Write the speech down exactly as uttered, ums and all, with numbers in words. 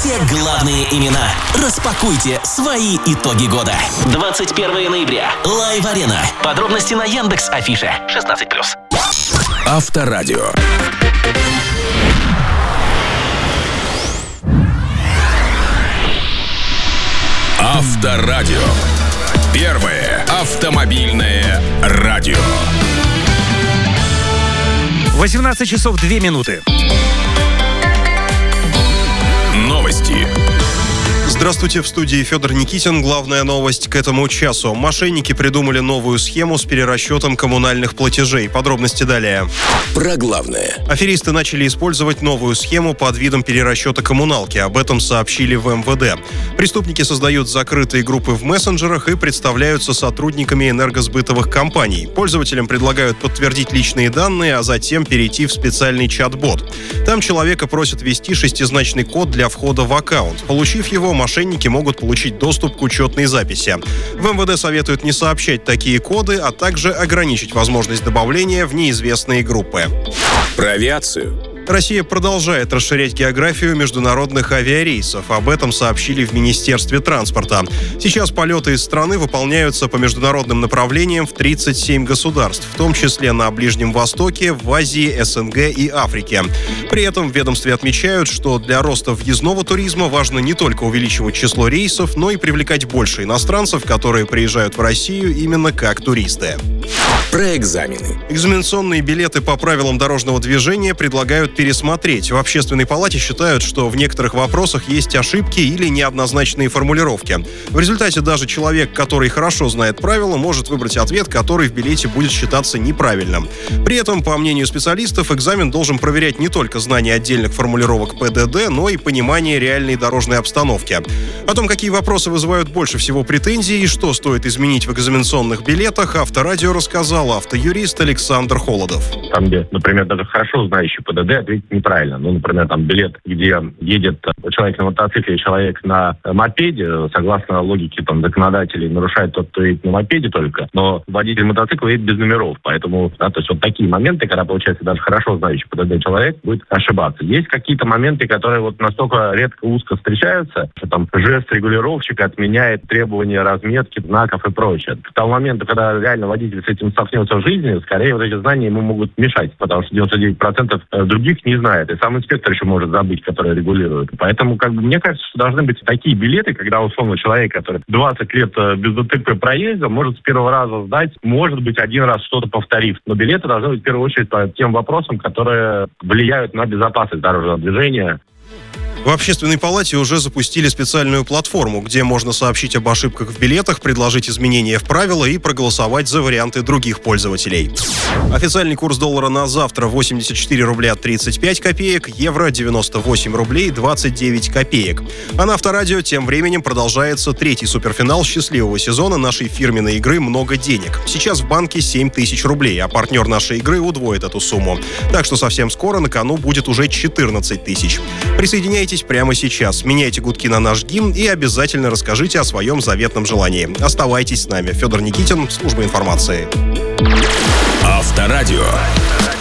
Все главные имена. Распакуйте свои итоги года. двадцать первого ноября. Лайв-арена. Подробности на Яндекс.Афише. шестнадцать плюс. Авторадио. Авторадио. Первое автомобильное радио. восемнадцать часов две минуты. Новости. Здравствуйте, в студии Федор Никитин. Главная новость к этому часу. Мошенники придумали новую схему с перерасчетом коммунальных платежей. Подробности далее. Про главное. Аферисты начали использовать новую схему под видом перерасчета коммуналки. Об этом сообщили в эм вэ дэ. Преступники создают закрытые группы в мессенджерах и представляются сотрудниками энергосбытовых компаний. Пользователям предлагают подтвердить личные данные, а затем перейти в специальный чат-бот. Там человека просят ввести шестизначный код для входа в аккаунт. Получив его, мошенники могут получить доступ к учетной записи. В эм вэ дэ советуют не сообщать такие коды, а также ограничить возможность добавления в неизвестные группы. Про авиацию. Россия продолжает расширять географию международных авиарейсов. Об этом сообщили в Министерстве транспорта. Сейчас полеты из страны выполняются по международным направлениям в тридцать семь государств, в том числе на Ближнем Востоке, в Азии, эс эн гэ и Африке. При этом в ведомстве отмечают, что для роста въездного туризма важно не только увеличивать число рейсов, но и привлекать больше иностранцев, которые приезжают в Россию именно как туристы. Про экзамены. Экзаменационные билеты по правилам дорожного движения предлагают пересмотреть. В Общественной палате считают, что в некоторых вопросах есть ошибки или неоднозначные формулировки. В результате даже человек, который хорошо знает правила, может выбрать ответ, который в билете будет считаться неправильным. При этом, по мнению специалистов, экзамен должен проверять не только знание отдельных формулировок пэ дэ дэ, но и понимание реальной дорожной обстановки. О том, какие вопросы вызывают больше всего претензий и что стоит изменить в экзаменационных билетах, Авторадио рассказал автоюрист Александр Холодов. Там, где, например, даже хорошо знающий пэ дэ дэ ответит неправильно. Ну, например, там билет, где едет человек на мотоцикле, человек на мопеде, согласно логике там законодателей, нарушает тот, кто едет на мопеде только, но водитель мотоцикла едет без номеров. Поэтому, да, то есть вот такие моменты, когда, получается, даже хорошо знающий пэ дэ дэ человек будет ошибаться. Есть какие-то моменты, которые вот настолько редко узко встречаются, что там жест регулировщика отменяет требования разметки, знаков и прочее. К тому моменту, когда реально водитель с этим столкнется в жизни, скорее вот эти знания ему могут мешать, потому что девяносто девять процентов других не знает. И сам инспектор еще может забыть, который регулирует. Поэтому, как бы, мне кажется, что должны быть такие билеты, когда, условно, человек, который двадцать лет без дэ тэ пэ проездил, может с первого раза сдать, может быть, один раз что-то повторив. Но билеты должны быть в первую очередь по тем вопросам, которые влияют на безопасность дорожного движения. В Общественной палате уже запустили специальную платформу, где можно сообщить об ошибках в билетах, предложить изменения в правила и проголосовать за варианты других пользователей. Официальный курс доллара на завтра восемьдесят четыре рубля тридцать пять копеек, евро девяносто восемь рублей двадцать девять копеек. А на Авторадио тем временем продолжается третий суперфинал счастливого сезона нашей фирменной игры «Много денег». Сейчас в банке семь тысяч рублей, а партнер нашей игры удвоит эту сумму. Так что совсем скоро на кону будет уже четырнадцать тысяч. Присоединяйтесь прямо сейчас, меняйте гудки на наш гимн и обязательно расскажите о своем заветном желании. Оставайтесь с нами. Федор Никитин, служба информации. Авторадио.